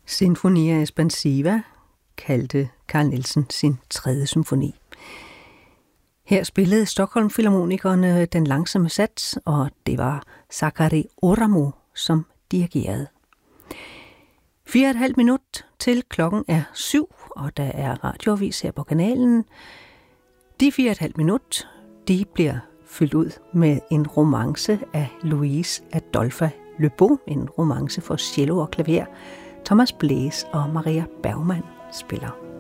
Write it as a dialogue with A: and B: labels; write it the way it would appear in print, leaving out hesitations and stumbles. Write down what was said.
A: Sinfonia Espansiva kaldte Carl Nielsen sin 3. symfoni. Her spillede Stockholm-filharmonikerne den langsomme sats, og det var Sakari Oramo, som dirigerede. 4,5 minut til klokken er 7, og der er radioavis her på kanalen. De 4,5 minut, de bliver fyldt ud med en romance af Louise Adolphe Lebeau, en romance for cello og klaver. Thomas Blæs og Maria Bergman spiller.